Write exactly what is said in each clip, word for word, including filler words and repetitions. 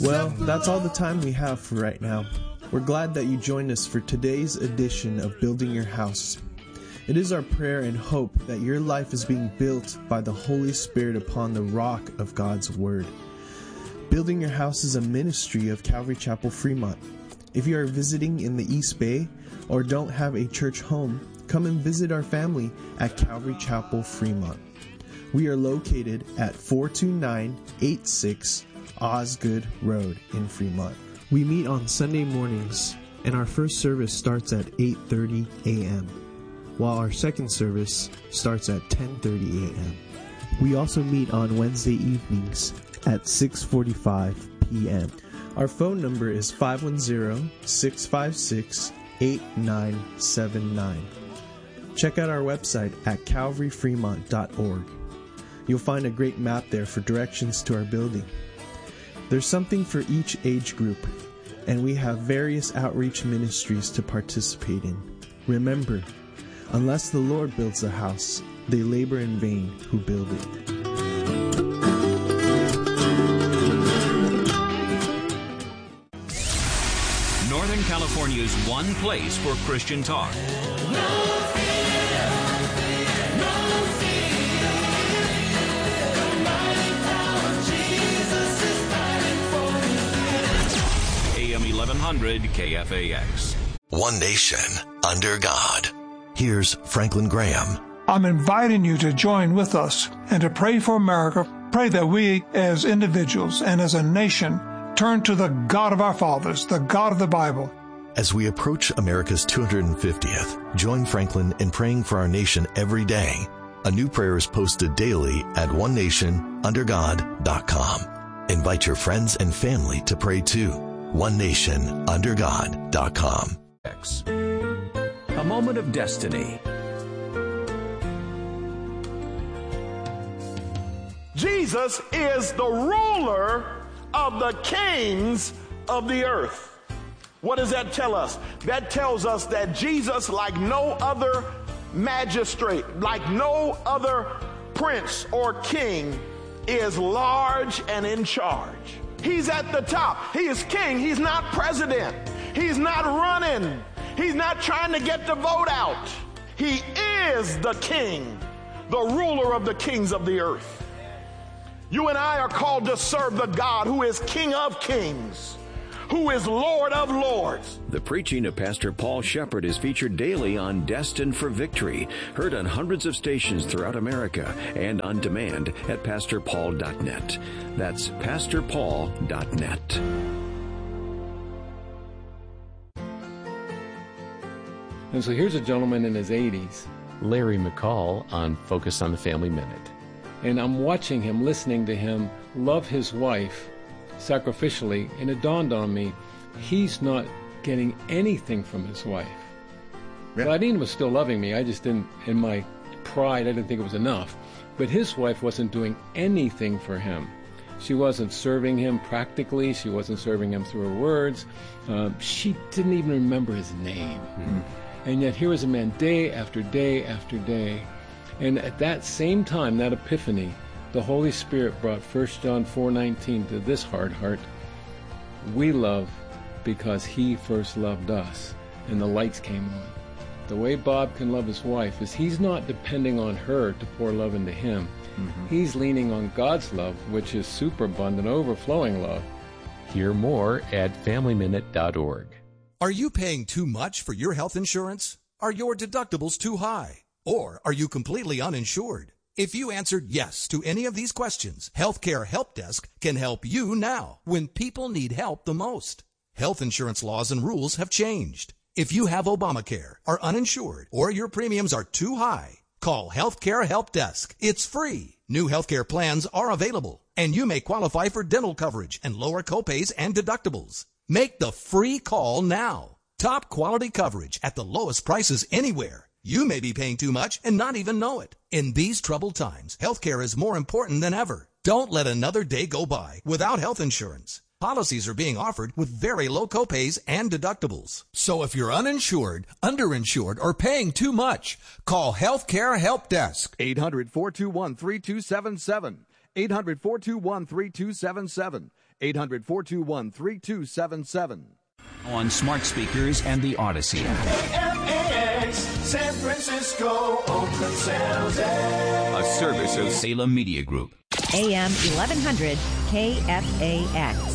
Well, that's all the time we have for right now. We're glad that you joined us for today's edition of Building Your House. It is our prayer and hope that your life is being built by the Holy Spirit upon the rock of God's Word. Building Your House is a ministry of Calvary Chapel Fremont. If you are visiting in the East Bay or don't have a church home, come and visit our family at Calvary Chapel Fremont. We are located at four two nine eight six Osgood Road in Fremont. We meet on Sunday mornings, and our first service starts at eight thirty a.m., while our second service starts at ten thirty a.m. We also meet on Wednesday evenings at six forty-five p.m. Our phone number is five one zero, six five six, eight nine seven nine. Check out our website at calvary fremont dot org. You'll find a great map there for directions to our building. There's something for each age group, and we have various outreach ministries to participate in. Remember, unless the Lord builds a house, they labor in vain who build it. Northern California's one place for Christian talk. A M eleven hundred K F A X. One nation under God. Here's Franklin Graham. I'm inviting you to join with us and to pray for America. Pray that we as individuals and as a nation turn to the God of our fathers, the God of the Bible. As we approach America's two hundred fiftieth, join Franklin in praying for our nation every day. A new prayer is posted daily at one nation under god dot com. Invite your friends and family to pray too. one nation under god dot com. A moment of destiny. Jesus is the ruler of the kings of the earth. What does that tell us? That tells us that Jesus, like no other magistrate, like no other prince or king, is large and in charge. He's at the top. He is king. He's not president. He's not running. He's not trying to get the vote out. He is the king, the ruler of the kings of the earth. You and I are called to serve the God who is King of kings, who is Lord of lords. The preaching of Pastor Paul Shepherd is featured daily on Destined for Victory, heard on hundreds of stations throughout America and on demand at pastor paul dot net. That's pastor paul dot net. And so here's a gentleman in his eighties, Larry McCall, on Focus on the Family Minute. And I'm watching him, listening to him love his wife sacrificially, and it dawned on me, he's not getting anything from his wife. Yeah. Claudine was still loving me. I just didn't, in my pride, I didn't think it was enough. But his wife wasn't doing anything for him. She wasn't serving him practically. She wasn't serving him through her words. Um, she didn't even remember his name. Mm-hmm. And yet here was a man day after day after day. And at that same time, that epiphany, the Holy Spirit brought First John four nineteen to this hard heart. We love because he first loved us. And the lights came on. The way Bob can love his wife is he's not depending on her to pour love into him. Mm-hmm. He's leaning on God's love, which is superabundant, overflowing love. Hear more at family minute dot org. Are you paying too much for your health insurance? Are your deductibles too high? Or are you completely uninsured? If you answered yes to any of these questions, Healthcare Help Desk can help you now when people need help the most. Health insurance laws and rules have changed. If you have Obamacare, are uninsured, or your premiums are too high, call Healthcare Help Desk. It's free. New healthcare plans are available, and you may qualify for dental coverage and lower copays and deductibles. Make the free call now. Top quality coverage at the lowest prices anywhere. You may be paying too much and not even know it. In these troubled times, healthcare is more important than ever. Don't let another day go by without health insurance. Policies are being offered with very low copays and deductibles. So if you're uninsured, underinsured, or paying too much, call Healthcare Help Desk. eight hundred, four two one, three two seven seven. eight hundred, four two one, three two seven seven. eight hundred, four two one, three two seven seven. On smart speakers and the Odyssey app. K F A X, San Francisco, Oakland, San Jose. A service of Salem Media Group. A M eleven hundred K F A X.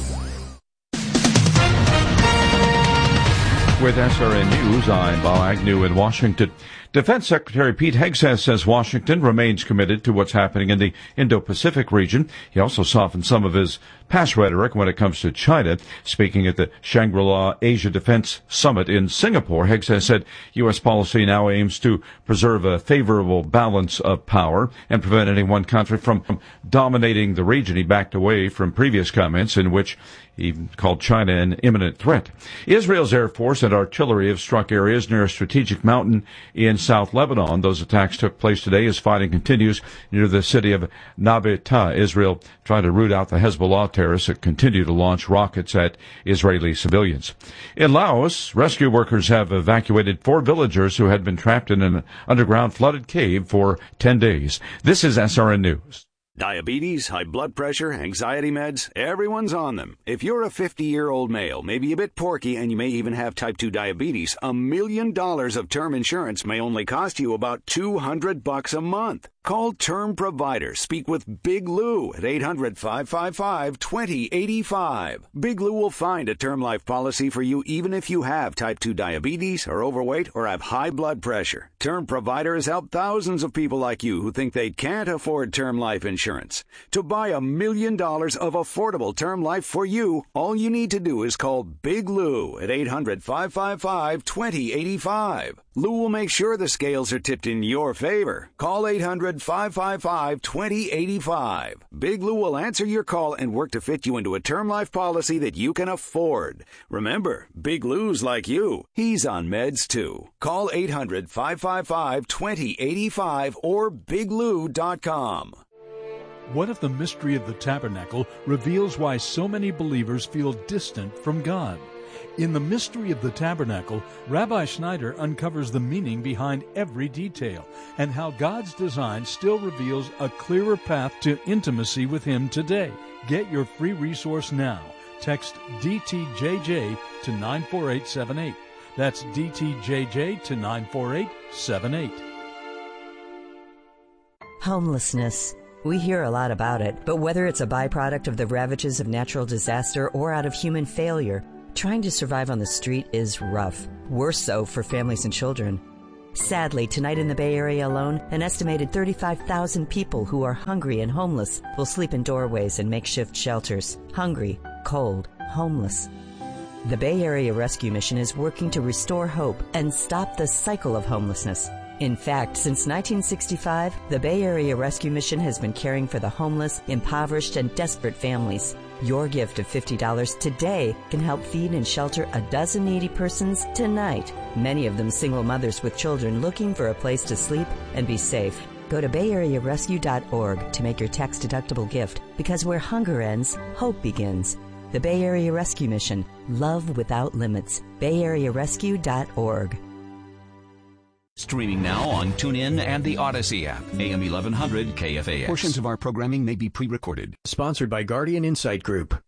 With S R N News, I'm Bob Agnew in Washington. Defense Secretary Pete Hegseth says Washington remains committed to what's happening in the Indo-Pacific region. He also softened some of his past rhetoric when it comes to China. Speaking at the Shangri-La Asia Defense Summit in Singapore, Hegseth said U S policy now aims to preserve a favorable balance of power and prevent any one country from dominating the region. He backed away from previous comments in which he called China an imminent threat. Israel's Air Force and artillery have struck areas near a strategic mountain in South Lebanon. Those attacks took place today as fighting continues near the city of Nabeta. Israel trying to root out the Hezbollah terrorists that continue to launch rockets at Israeli civilians. In Laos, rescue workers have evacuated four villagers who had been trapped in an underground flooded cave for ten days. This is S R N News. Diabetes, high blood pressure, anxiety meds, everyone's on them. If you're a fifty-year-old male, maybe a bit porky, and you may even have type two diabetes, a million dollars of term insurance may only cost you about two hundred bucks a month. Call Term Provider. Speak with Big Lou at eight hundred, five five five, two zero eight five. Big Lou will find a term life policy for you even if you have type two diabetes, are overweight, or have high blood pressure. Term Provider has helped thousands of people like you who think they can't afford term life insurance. To buy a million dollars of affordable term life for you, all you need to do is call Big Lou at eight hundred, five five five, two zero eight five. Lou will make sure the scales are tipped in your favor. Call eight hundred, five five five, two zero eight five. Big Lou will answer your call and work to fit you into a term life policy that you can afford. Remember, Big Lou's like you. He's on meds too. Call eight hundred, five five five, two zero eight five or big lou dot com. What if the mystery of the tabernacle reveals why so many believers feel distant from God? In The Mystery of the Tabernacle, Rabbi Schneider uncovers the meaning behind every detail and how God's design still reveals a clearer path to intimacy with Him today. Get your free resource now. Text D T J J to nine four eight seven eight. That's D T J J to nine four eight seven eight. Homelessness. We hear a lot about it, but whether it's a byproduct of the ravages of natural disaster or out of human failure, trying to survive on the street is rough, worse so for families and children. Sadly, tonight in the Bay Area alone, an estimated thirty-five thousand people who are hungry and homeless will sleep in doorways and makeshift shelters. Hungry, cold, homeless. The Bay Area Rescue Mission is working to restore hope and stop the cycle of homelessness. In fact, since nineteen sixty-five, the Bay Area Rescue Mission has been caring for the homeless, impoverished, and desperate families. Your gift of fifty dollars today can help feed and shelter a dozen needy persons tonight, many of them single mothers with children looking for a place to sleep and be safe. Go to bay area rescue dot org to make your tax-deductible gift, because where hunger ends, hope begins. The Bay Area Rescue Mission. Love without limits. bay area rescue dot org. Streaming now on TuneIn and the Odyssey app. A M eleven hundred K F A X. Portions of our programming may be pre-recorded. Sponsored by Guardian Insight Group.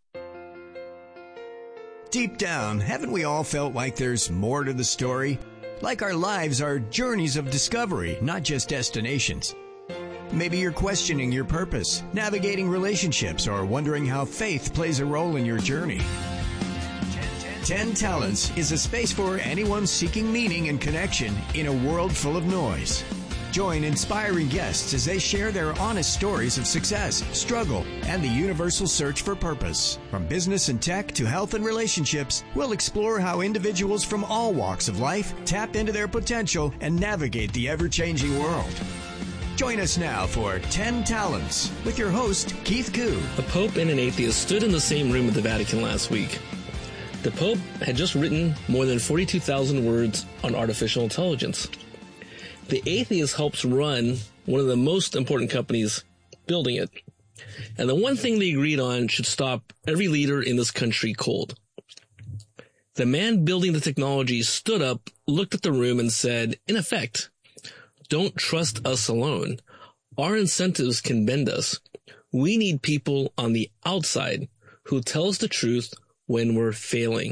Deep down, haven't we all felt like there's more to the story? Like our lives are journeys of discovery, not just destinations. Maybe you're questioning your purpose, navigating relationships, or wondering how faith plays a role in your journey. Ten Talents is a space for anyone seeking meaning and connection in a world full of noise. Join inspiring guests as they share their honest stories of success, struggle, and the universal search for purpose. From business and tech to health and relationships, we'll explore how individuals from all walks of life tap into their potential and navigate the ever-changing world. Join us now for Ten Talents with your host, Keith Koo. A pope and an atheist stood in the same room at the Vatican last week. The Pope had just written more than forty-two thousand words on artificial intelligence. The atheist helps run one of the most important companies building it. And the one thing they agreed on should stop every leader in this country cold. The man building the technology stood up, looked at the room, and said, in effect, don't trust us alone. Our incentives can bend us. We need people on the outside who tells the truth when we're failing.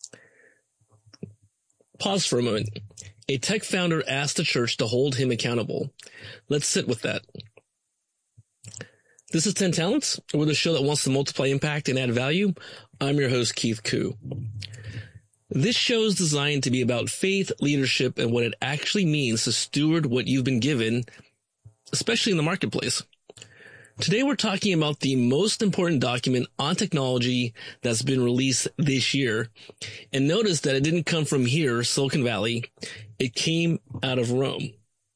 Pause for a moment. A tech founder asked the church to hold him accountable. Let's sit with that. This is ten Talents. We're the show that wants to multiply impact and add value. I'm your host, Keith Koo. This show is designed to be about faith, leadership, and what it actually means to steward what you've been given, especially in the marketplace. Today we're talking about the most important document on technology that's been released this year. And notice that it didn't come from here, Silicon Valley. It came out of Rome.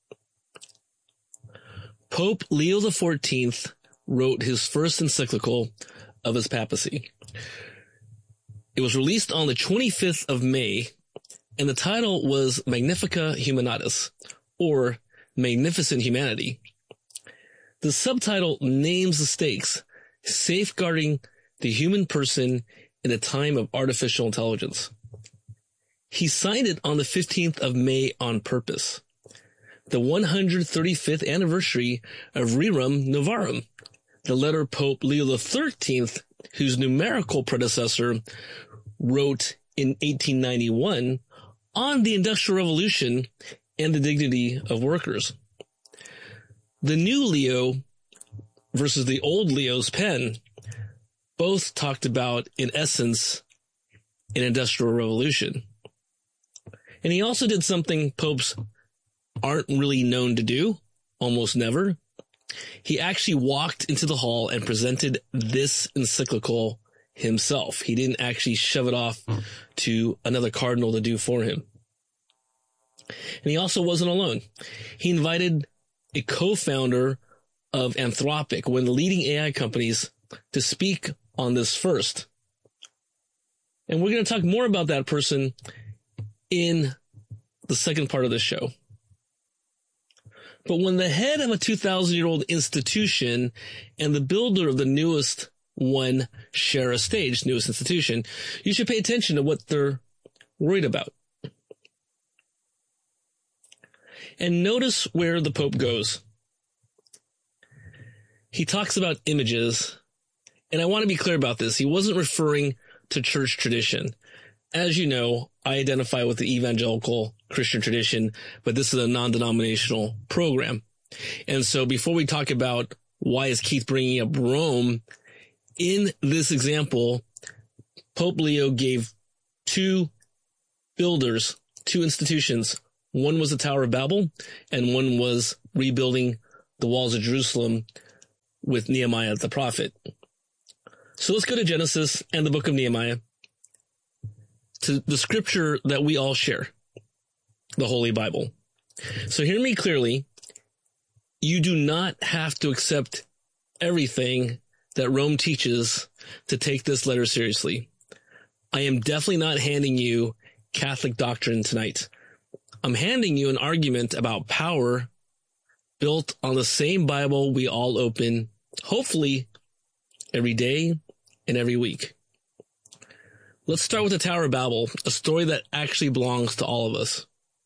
Pope Leo the fourteenth wrote his first encyclical of his papacy. It was released on the twenty-fifth of May, and the title was Magnifica Humanatis, or Magnificent Humanity. The subtitle names the stakes, safeguarding the human person in a time of artificial intelligence. He signed it on the fifteenth of May on purpose, the one hundred thirty-fifth anniversary of Rerum Novarum, the letter Pope Leo the thirteenth, whose numerical predecessor, wrote in eighteen ninety-one on the Industrial Revolution and the dignity of workers. The new Leo versus the old Leo's pen both talked about, in essence, an industrial revolution. And he also did something popes aren't really known to do, almost never. He actually walked into the hall and presented this encyclical himself. He didn't actually shove it off to another cardinal to do for him. And he also wasn't alone. He invited a co-founder of Anthropic, one of the leading A I companies, to speak on this first. And we're going to talk more about that person in the second part of the show. But when the head of a two thousand year old institution and the builder of the newest one share a stage, newest institution, you should pay attention to what they're worried about. And notice where the Pope goes. He talks about images, and I want to be clear about this. He wasn't referring to church tradition. As you know, I identify with the evangelical Christian tradition, but this is a non-denominational program. And so before we talk about why is Keith bringing up Rome, in this example, Pope Leo gave two builders, two institutions. One was the Tower of Babel, and one was rebuilding the walls of Jerusalem with Nehemiah the prophet. So let's go to Genesis and the book of Nehemiah, to the scripture that we all share, the Holy Bible. So hear me clearly. You do not have to accept everything that Rome teaches to take this letter seriously. I am definitely not handing you Catholic doctrine tonight. I'm handing you an argument about power built on the same Bible we all open, hopefully every day and every week. Let's start with the Tower of Babel, a story that actually belongs to all of us.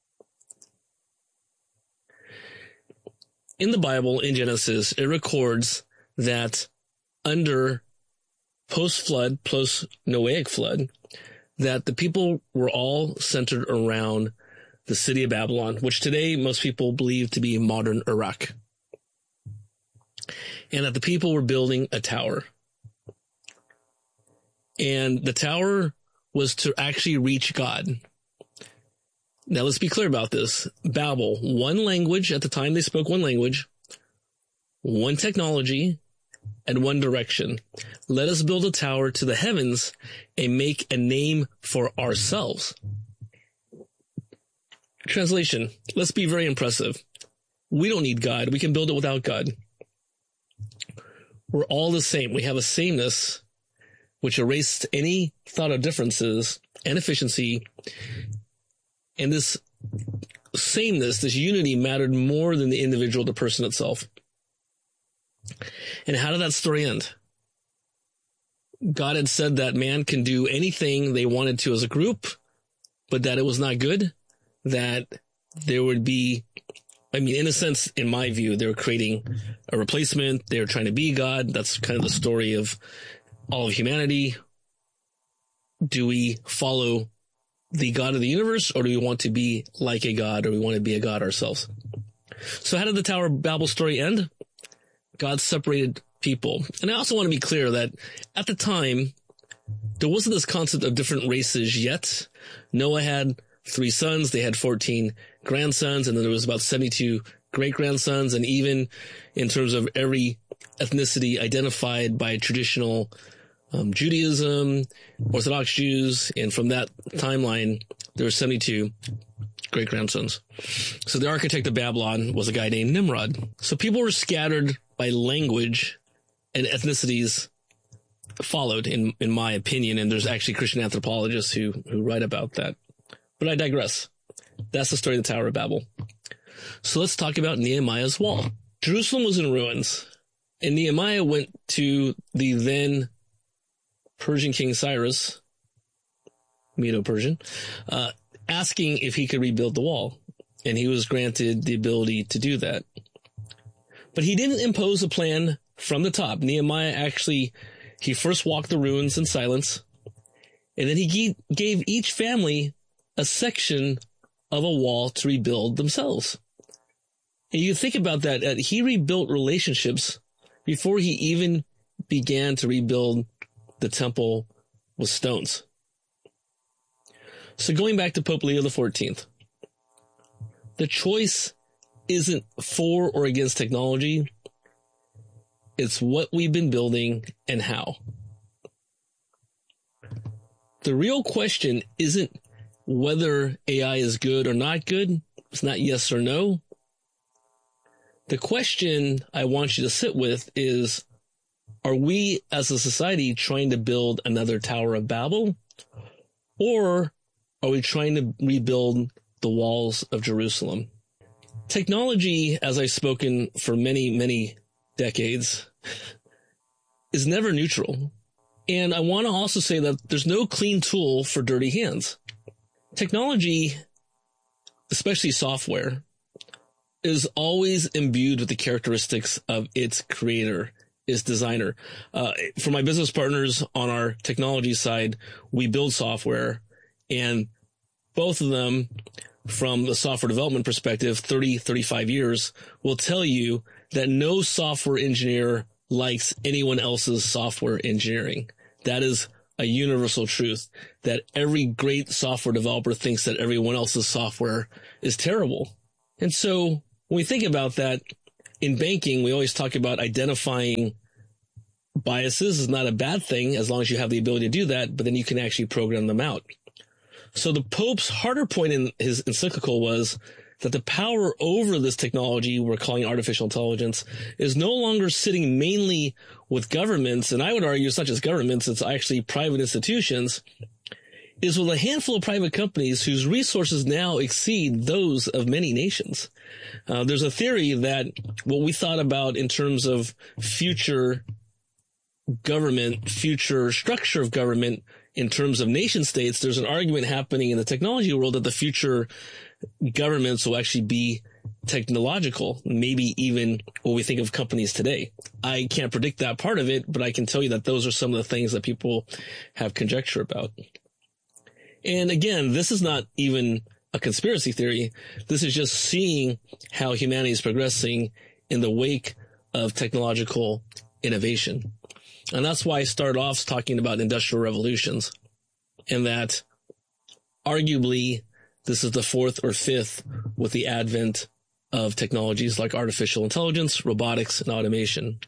In the Bible, in Genesis, it records that under post-flood, post-Noahic flood, that the people were all centered around the city of Babylon, which today most people believe to be modern Iraq. And that the people were building a tower. And the tower was to actually reach God. Now let's be clear about this. Babel, one language, at the time they spoke one language, one technology, and one direction. Let us build a tower to the heavens and make a name for ourselves. Translation, let's be very impressive. We don't need God. We can build it without God. We're all the same. We have a sameness which erased any thought of differences and efficiency. And this sameness, this unity mattered more than the individual, the person itself. And how did that story end? God had said that man can do anything they wanted to as a group, but that it was not good, that there would be, I mean, in a sense, in my view, they were creating a replacement. They were trying to be God. That's kind of the story of all of humanity? Do we follow the God of the universe, or do we want to be like a God, or we want to be a God ourselves? So how did the Tower of Babel story end? God separated people. And I also want to be clear that at the time, there wasn't this concept of different races yet. Noah had three sons. They had fourteen grandsons, and then there was about seventy-two great-grandsons. And even in terms of every ethnicity identified by traditional um, Judaism, Orthodox Jews, and from that timeline, there were seventy-two great-grandsons. So the architect of Babylon was a guy named Nimrod. So people were scattered by language, and ethnicities followed, in in my opinion, and there's actually Christian anthropologists who who write about that. But I digress. That's the story of the Tower of Babel. So let's talk about Nehemiah's wall. Jerusalem was in ruins, and Nehemiah went to the then Persian King Cyrus, Medo-Persian, uh, asking if he could rebuild the wall, and he was granted the ability to do that. But he didn't impose a plan from the top. Nehemiah actually, he first walked the ruins in silence, and then he gave each family a section of a wall to rebuild themselves. And you think about that, that he rebuilt relationships before he even began to rebuild the temple with stones. So going back to Pope Leo the fourteenth, the choice isn't for or against technology. It's what we've been building and how. The real question isn't whether A I is good or not good. It's not yes or no. The question I want you to sit with is, are we as a society trying to build another Tower of Babel? Or are we trying to rebuild the walls of Jerusalem? Technology, as I've spoken for many, many decades, is never neutral. And I want to also say that there's no clean tool for dirty hands. Technology, especially software, is always imbued with the characteristics of its creator, its designer. Uh, for my business partners on our technology side, we build software, and both of them, from the software development perspective, thirty, thirty-five years, will tell you that no software engineer likes anyone else's software engineering. That is a universal truth, that every great software developer thinks that everyone else's software is terrible. And so when we think about that, in banking, we always talk about identifying biases is not a bad thing as long as you have the ability to do that, but then you can actually program them out. So the Pope's harder point in his encyclical was that the power over this technology we're calling artificial intelligence is no longer sitting mainly with governments, and I would argue it's not just governments, it's actually private institutions, is with a handful of private companies whose resources now exceed those of many nations. Uh, there's a theory that what we thought about in terms of future government, future structure of government, in terms of nation states, there's an argument happening in the technology world that the future governments will actually be technological, maybe even what we think of companies today. I can't predict that part of it, but I can tell you that those are some of the things that people have conjecture about. And again, this is not even a conspiracy theory. This is just seeing how humanity is progressing in the wake of technological innovation. And that's why I started off talking about industrial revolutions, and that arguably this is the fourth or fifth with the advent of technologies like artificial intelligence, robotics, and automation.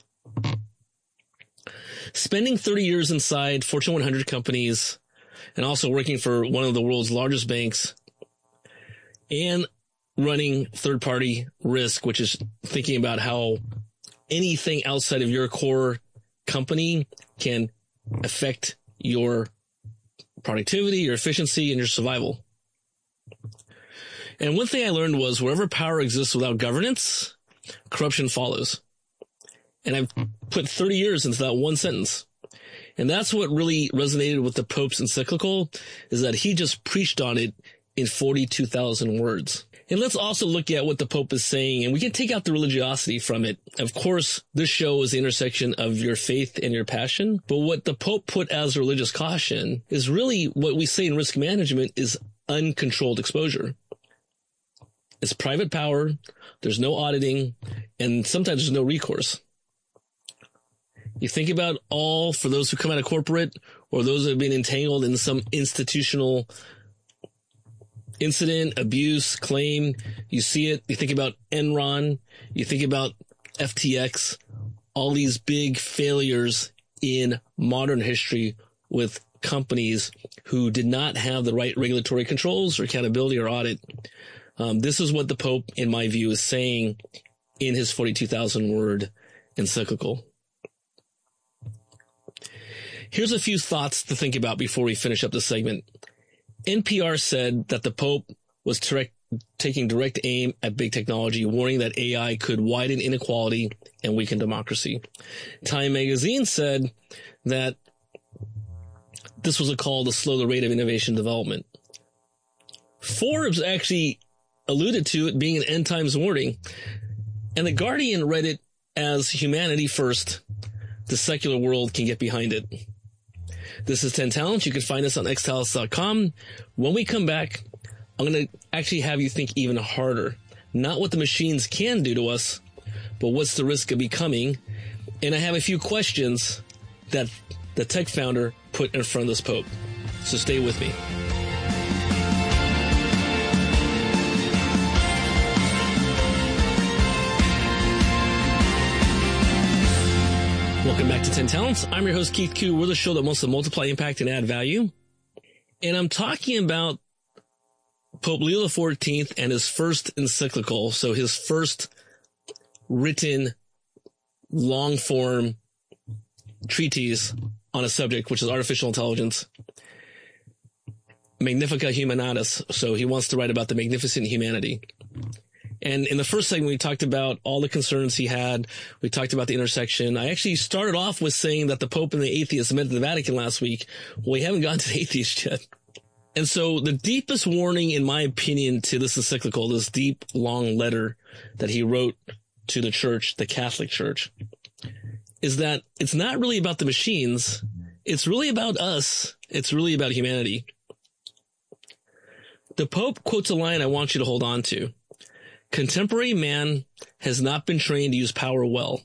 Spending thirty years inside Fortune one hundred companies and also working for one of the world's largest banks and running third-party risk, which is thinking about how anything outside of your core company can affect your productivity, your efficiency, and your survival. And one thing I learned was wherever power exists without governance, corruption follows. And I've put thirty years into that one sentence. And that's what really resonated with the Pope's encyclical, is that he just preached on it in forty-two thousand words. And let's also look at what the Pope is saying, and we can take out the religiosity from it. Of course, this show is the intersection of your faith and your passion, but what the Pope put as religious caution is really what we say in risk management is uncontrolled exposure. It's private power, there's no auditing, and sometimes there's no recourse. You think about all, for those who come out of corporate or those who have been entangled in some institutional incident, abuse, claim, you see it. You think about Enron, you think about F T X, all these big failures in modern history with companies who did not have the right regulatory controls or accountability or audit. Um, this is what the Pope, in my view, is saying in his forty-two thousand word encyclical. Here's a few thoughts to think about before we finish up this segment. N P R said that the Pope was direct, taking direct aim at big technology, warning that A I could widen inequality and weaken democracy. Time magazine said that this was a call to slow the rate of innovation development. Forbes actually alluded to it being an end times warning, and The Guardian read it as humanity first. The secular world can get behind it. This is ten Talents. You can find us on x talents dot com. When we come back, I'm going to actually have you think even harder. Not what the machines can do to us, but what's the risk of becoming. And I have a few questions that the tech founder put in front of this Pope. So stay with me. Welcome back to ten Talents. I'm your host, Keith Koo. We're the show that wants to multiply impact and add value. And I'm talking about Pope Leo the fourteenth and his first encyclical. So his first written long-form treatise on a subject, which is artificial intelligence. Magnificat Humanatis. So he wants to write about the magnificent humanity. And in the first segment, we talked about all the concerns he had. We talked about the intersection. I actually started off with saying that the Pope and the atheists met at the Vatican last week. Well, we haven't gotten to the atheists yet. And so the deepest warning, in my opinion, to this encyclical, this deep, long letter that he wrote to the church, the Catholic Church, is that it's not really about the machines. It's really about us. It's really about humanity. The Pope quotes a line I want you to hold on to. Contemporary man has not been trained to use power well.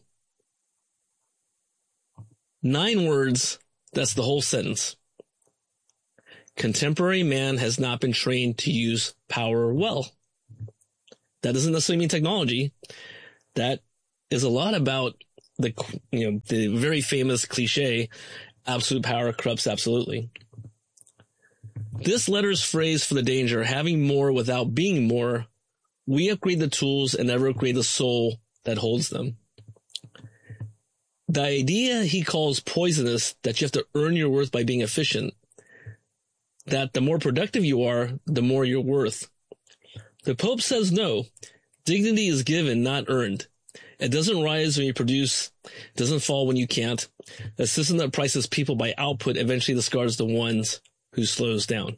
Nine words, that's the whole sentence. Contemporary man has not been trained to use power well. That doesn't necessarily mean technology. That is a lot about the, you know, the very famous cliche, absolute power corrupts absolutely. This letter's phrase for the danger, having more without being more, we upgrade the tools and never upgrade the soul that holds them. The idea he calls poisonous, that you have to earn your worth by being efficient, that the more productive you are, the more you're worth. The Pope says no. Dignity is given, not earned. It doesn't rise when you produce. It doesn't fall when you can't. A system that prices people by output eventually discards the ones who slows down.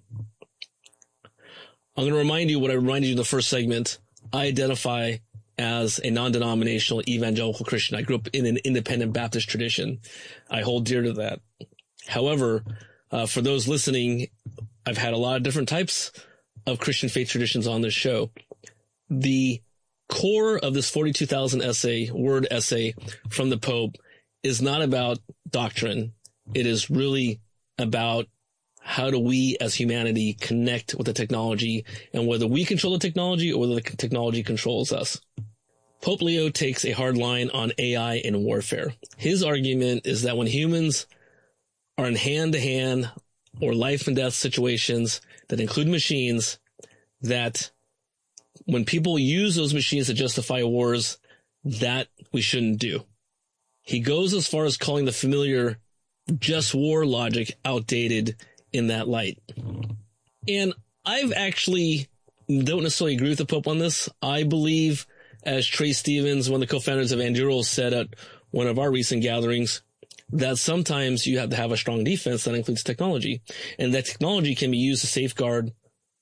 I'm going to remind you what I reminded you in the first segment. I identify as a non-denominational evangelical Christian. I grew up in an independent Baptist tradition. I hold dear to that. However, uh, for those listening, I've had a lot of different types of Christian faith traditions on this show. The core of this forty-two thousand essay, word essay from the Pope is not about doctrine. It is really about how do we as humanity connect with the technology, and whether we control the technology or whether the technology controls us. Pope Leo takes a hard line on A I and warfare. His argument is that when humans are in hand-to-hand or life and death situations that include machines, that when people use those machines to justify wars, that we shouldn't do. He goes as far as calling the familiar just war logic outdated in that light. And I've actually don't necessarily agree with the Pope on this. I believe, as Trey Stevens, one of the co-founders of Anduril, said at one of our recent gatherings, that sometimes you have to have a strong defense that includes technology, and that technology can be used to safeguard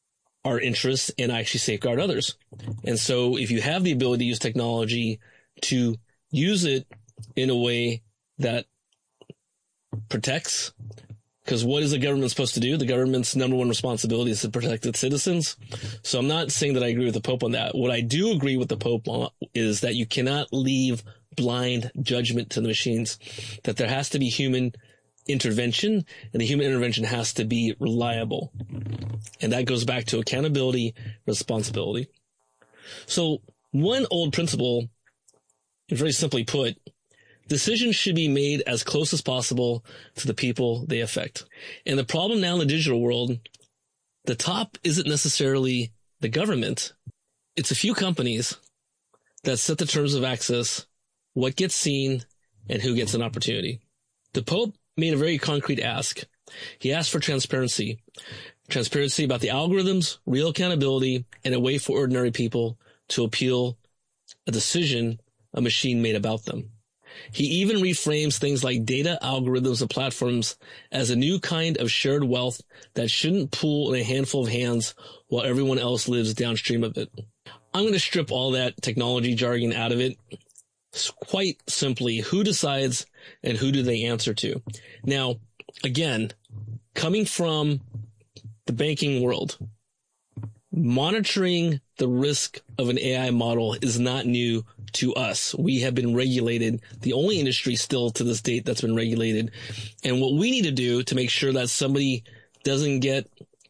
our interests and actually safeguard others. And so if you have the ability to use technology to use it in a way that protects, because what is the government supposed to do? The government's number one responsibility is to protect its citizens. So I'm not saying that I agree with the Pope on that. What I do agree with the Pope on is that you cannot leave blind judgment to the machines, that there has to be human intervention, and the human intervention has to be reliable. And that goes back to accountability, responsibility. So one old principle, very simply put, decisions should be made as close as possible to the people they affect. And the problem now in the digital world, the top isn't necessarily the government. It's a few companies that set the terms of access, what gets seen, and who gets an opportunity. The Pope made a very concrete ask. He asked for transparency. Transparency about the algorithms, real accountability, and a way for ordinary people to appeal a decision a machine made about them. He even reframes things like data, algorithms, and platforms as a new kind of shared wealth that shouldn't pool in a handful of hands while everyone else lives downstream of it. I'm going to strip all that technology jargon out of it. Quite simply, who decides and who do they answer to? Now, again, coming from the banking world, monitoring the risk of an A I model is not new to us. We have been regulated, the only industry still to this date that's been regulated. And what we need to do to make sure that somebody doesn't get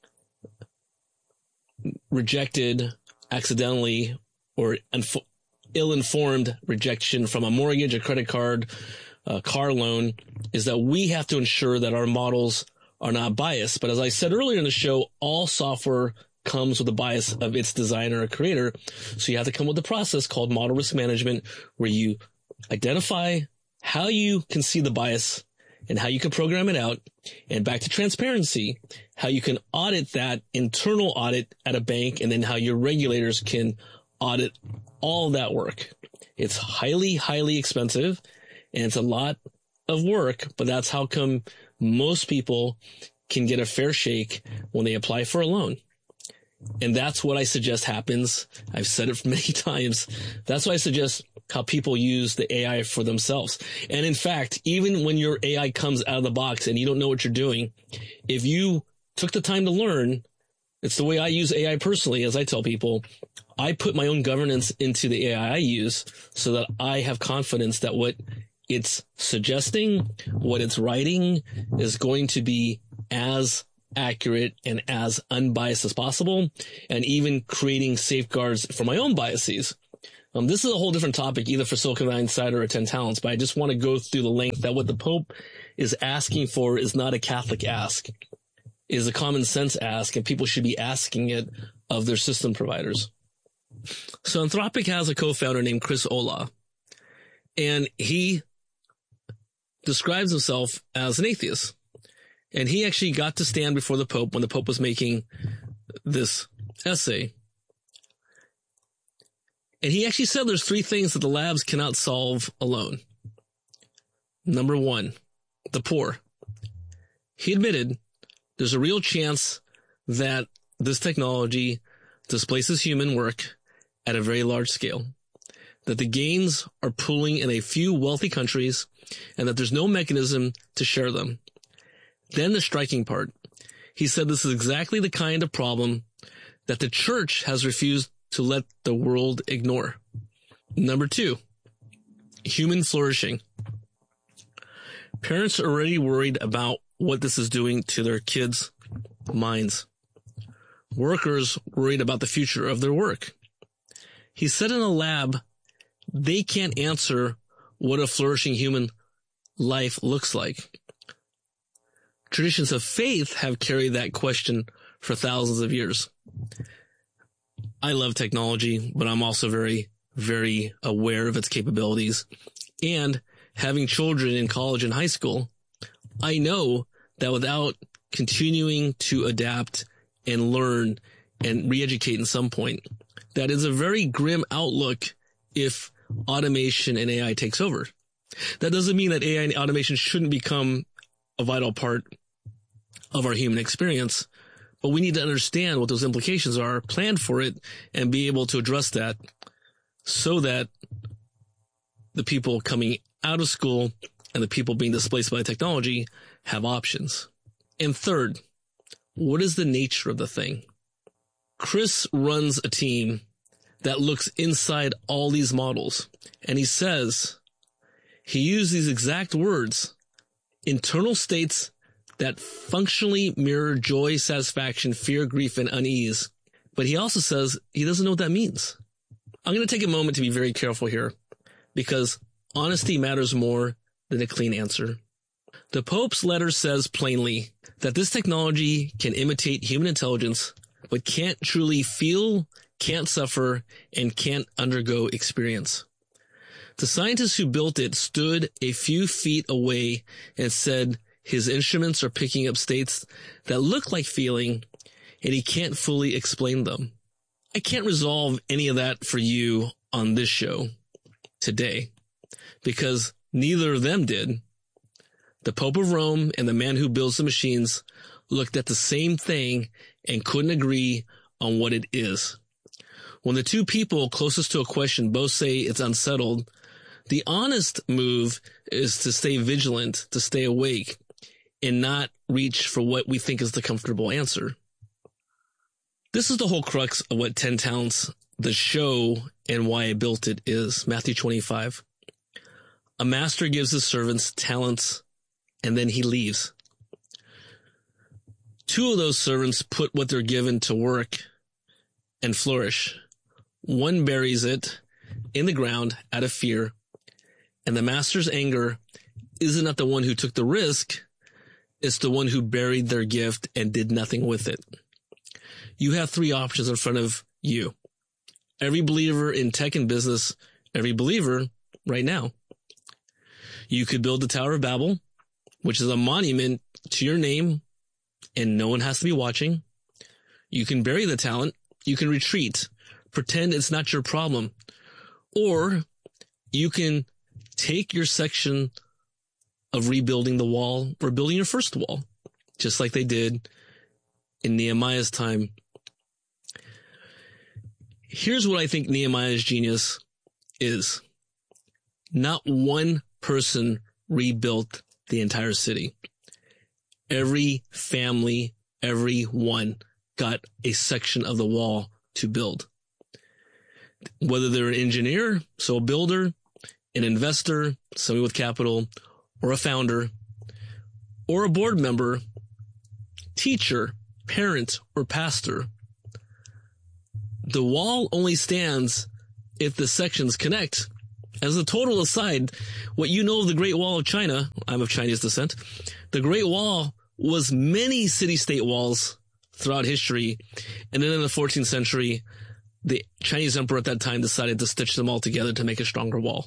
rejected accidentally or unfo- ill-informed rejection from a mortgage, a credit card, a car loan, is that we have to ensure that our models are not biased. But as I said earlier in the show, all software comes with a bias of its designer or creator. So you have to come with a process called model risk management, where you identify how you can see the bias and how you can program it out. And back to transparency, how you can audit that internal audit at a bank, and then how your regulators can audit all that work. It's highly, highly expensive, and it's a lot of work, but that's how come most people can get a fair shake when they apply for a loan. And that's what I suggest happens. I've said it many times. That's why I suggest how people use the A I for themselves. And in fact, even when your A I comes out of the box and you don't know what you're doing, if you took the time to learn, it's the way I use A I personally. As I tell people, I put my own governance into the A I I use so that I have confidence that what it's suggesting, what it's writing, is going to be as accurate and as unbiased as possible, and even creating safeguards for my own biases. Um, this is a whole different topic, either for Silicon Valley Insider or ten Talents, but I just want to go through the length that what the Pope is asking for is not a Catholic ask, is a common sense ask, and people should be asking it of their system providers. So Anthropic has a co-founder named Chris Olah, and he describes himself as an atheist. And he actually got to stand before the Pope when the Pope was making this essay. And he actually said there's three things that the labs cannot solve alone. Number one, the poor. He admitted there's a real chance that this technology displaces human work at a very large scale, that the gains are pooling in a few wealthy countries, and that there's no mechanism to share them. Then the striking part. He said this is exactly the kind of problem that the church has refused to let the world ignore. Number two, human flourishing. Parents are already worried about what this is doing to their kids' minds. Workers worried about the future of their work. He said in a lab, they can't answer what a flourishing human life looks like. Traditions of faith have carried that question for thousands of years. I love technology, but I'm also very, very aware of its capabilities. And having children in college and high school, I know that without continuing to adapt and learn and re-educate in some point, that is a very grim outlook if automation and A I takes over. That doesn't mean that A I and automation shouldn't become a vital part of our human experience, But we need to understand what those implications are, plan for it, and be able to address that so that the people coming out of school and the people being displaced by technology have options. And third, what is the nature of the thing? Chris runs a team that looks inside all these models, and he says he used these exact words, internal states that functionally mirror joy, satisfaction, fear, grief, and unease. But he also says he doesn't know what that means. I'm going to take a moment to be very careful here, because honesty matters more than a clean answer. The Pope's letter says plainly that this technology can imitate human intelligence, but can't truly feel, can't suffer, and can't undergo experience. The scientists who built it stood a few feet away and said his instruments are picking up states that look like feeling, and he can't fully explain them. I can't resolve any of that for you on this show today, because neither of them did. The Pope of Rome and the man who builds the machines looked at the same thing and couldn't agree on what it is. When the two people closest to a question both say it's unsettled, the honest move is to stay vigilant, to stay awake, and not reach for what we think is the comfortable answer. This is the whole crux of what ten Talents, the show, and why I built it is. Matthew twenty-five. A master gives his servants talents, and then he leaves. Two of those servants put what they're given to work and flourish. One buries it in the ground out of fear, and the master's anger isn't at the one who took the risk, it's the one who buried their gift and did nothing with it. You have three options in front of you. Every believer in tech and business, every believer right now. You could build the Tower of Babel, which is a monument to your name, and no one has to be watching. You can bury the talent. You can retreat. Pretend it's not your problem. Or you can take your section of rebuilding the wall or building your first wall, just like they did in Nehemiah's time. Here's what I think Nehemiah's genius is. Not one person rebuilt the entire city. Every family, everyone got a section of the wall to build. Whether they're an engineer, so a builder, an investor, somebody with capital, or a founder, or a board member, teacher, parent, or pastor. The wall only stands if the sections connect. As a total aside, what you know of the Great Wall of China, I'm of Chinese descent, the Great Wall was many city-state walls throughout history, and then in the fourteenth century, the Chinese emperor at that time decided to stitch them all together to make a stronger wall.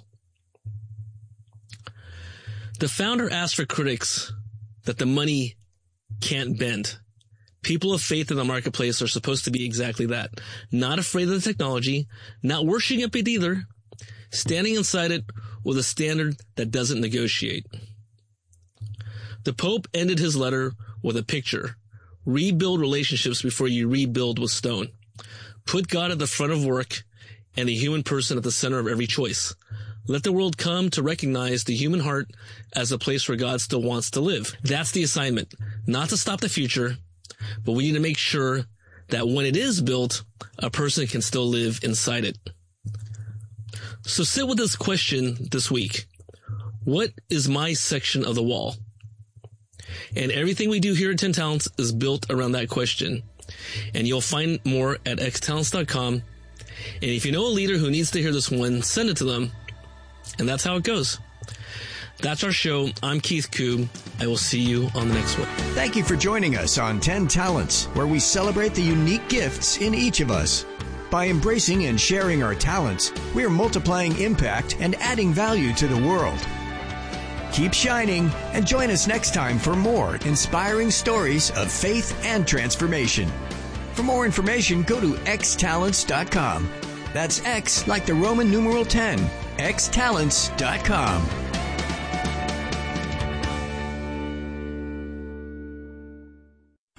The founder asked for critics that the money can't bend. People of faith in the marketplace are supposed to be exactly that. Not afraid of the technology, not worshiping it either, standing inside it with a standard that doesn't negotiate. The Pope ended his letter with a picture. Rebuild relationships before you rebuild with stone. Put God at the front of work and the human person at the center of every choice. Let the world come to recognize the human heart as a place where God still wants to live. That's the assignment. Not to stop the future, but we need to make sure that when it is built, a person can still live inside it. So sit with this question this week. What is my section of the wall? And everything we do here at ten Talents is built around that question. And you'll find more at x talents dot com. And if you know a leader who needs to hear this one, send it to them. And that's how it goes. That's our show. I'm Keith Koob. I will see you on the next one. Thank you for joining us on ten Talents, where we celebrate the unique gifts in each of us. By embracing and sharing our talents, we are multiplying impact and adding value to the world. Keep shining and join us next time for more inspiring stories of faith and transformation. For more information, go to x talents dot com. That's X like the Roman numeral ten. x talents dot com. On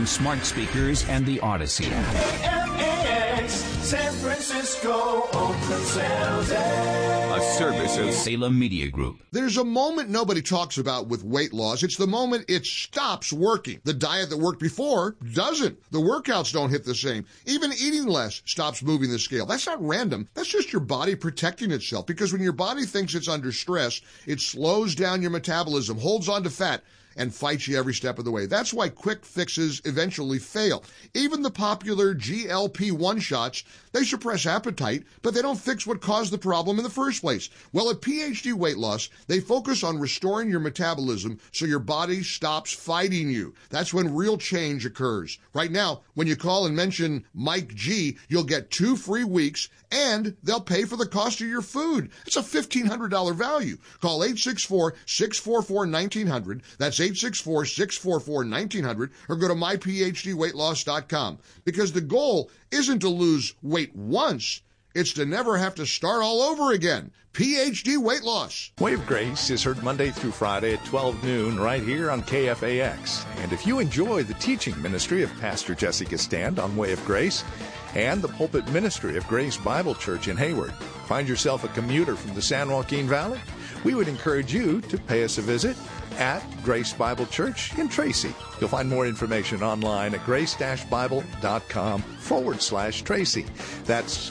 on smart speakers and the Odyssey app. A M A X, San Francisco, Oakland, San Jose. A service of Salem Media Group. There's a moment nobody talks about with weight loss. It's the moment it stops working. The diet that worked before doesn't. The workouts don't hit the same. Even eating less stops moving the scale. That's not random. That's just your body protecting itself, because when your body thinks it's under stress, it slows down your metabolism, holds on to fat, and fights you every step of the way. That's why quick fixes eventually fail. Even the popular G L P one shots, they suppress appetite, but they don't fix what caused the problem in the first place. Well, at P H D Weight Loss, they focus on restoring your metabolism so your body stops fighting you. That's when real change occurs. Right now, when you call and mention Mike G, you'll get two free weeks, and they'll pay for the cost of your food. It's a fifteen hundred dollars value. Call eight six four, six four four, one nine zero zero. That's eight six four, six four four, one nine zero zero, or go to my p h d weight loss dot com. Because the goal isn't to lose weight once, it's to never have to start all over again. P H D Weight Loss. Way of Grace is heard Monday through Friday at twelve noon right here on K F A X. And if you enjoy the teaching ministry of Pastor Jessica Stand on Way of Grace and the pulpit ministry of Grace Bible Church in Hayward, find yourself a commuter from the San Joaquin Valley, we would encourage you to pay us a visit at Grace Bible Church in Tracy. You'll find more information online at grace-bible.com forward slash Tracy. That's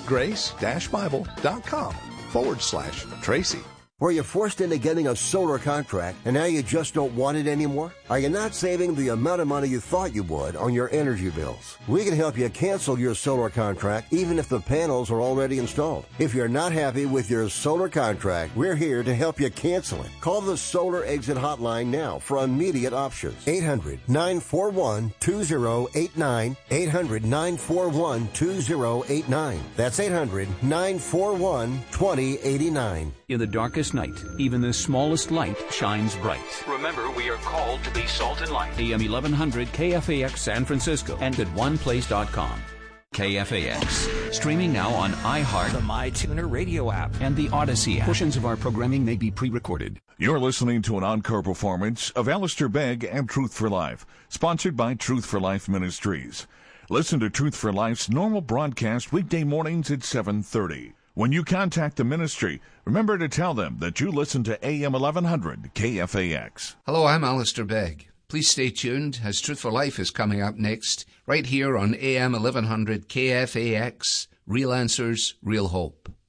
grace-bible.com forward slash Tracy. Were you forced into getting a solar contract and now you just don't want it anymore? Are you not saving the amount of money you thought you would on your energy bills? We can help you cancel your solar contract even if the panels are already installed. If you're not happy with your solar contract, we're here to help you cancel it. Call the Solar Exit Hotline now for immediate options. eight hundred, nine four one, two zero eight nine. eight hundred, nine four one, two zero eight nine. That's eight hundred, nine four one, two zero eight nine. In the darkest night, even the smallest light shines bright. Remember, we are called to be salt and light. A M eleven hundred K F A X San Francisco and at one place dot com. K F A X. Streaming now on iHeart, the MyTuner radio app, and the Odyssey app. Portions of our programming may be pre-recorded. You're listening to an encore performance of Alistair Begg and Truth for Life, sponsored by Truth for Life Ministries. Listen to Truth for Life's normal broadcast weekday mornings at seven thirty. When you contact the ministry, remember to tell them that you listen to A M eleven hundred K F A X. Hello, I'm Alistair Begg. Please stay tuned as Truth for Life is coming up next, right here on A M eleven hundred K F A X, Real Answers, Real Hope.